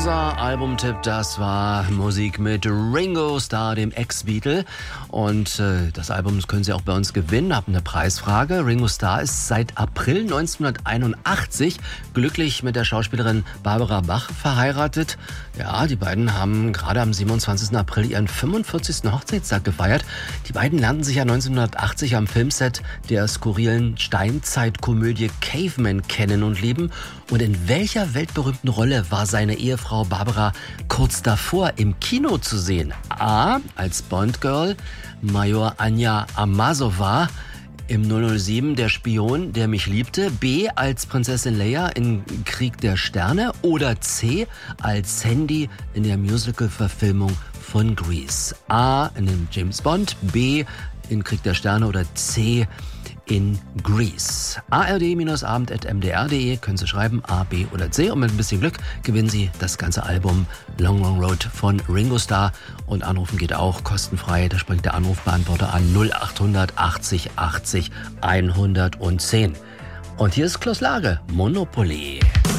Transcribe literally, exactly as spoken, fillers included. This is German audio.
Unser Albumtipp, das war Musik mit Ringo Starr, dem Ex-Beatle. Und äh, das Album können Sie auch bei uns gewinnen. Hab eine Preisfrage. Ringo Starr ist seit April neunzehnhunderteinundachtzig glücklich mit der Schauspielerin Barbara Bach verheiratet. Ja, die beiden haben gerade am siebenundzwanzigsten April ihren fünfundvierzigsten Hochzeitstag gefeiert. Die beiden lernten sich ja neunzehnhundertachtzig am Filmset der skurrilen Steinzeitkomödie Caveman kennen und lieben. Und in welcher weltberühmten Rolle war seine Ehefrau Barbara kurz davor im Kino zu sehen? A. als Bond-Girl, Major Anja Amasova im null null sieben, der Spion, der mich liebte. B. als Prinzessin Leia in Krieg der Sterne. Oder C. als Sandy in der Musical-Verfilmung von Grease. A. in dem James Bond, B. in Krieg der Sterne oder C. in Grease. A R D-abend at m d r punkt d e können Sie schreiben, A, B oder C. Und mit ein bisschen Glück gewinnen Sie das ganze Album Long Long Road von Ringo Starr. Und anrufen geht auch kostenfrei. Da springt der Anrufbeantworter an null acht achtzig achtzig hundertzehn. Und hier ist Klaus Lage, Monopoly.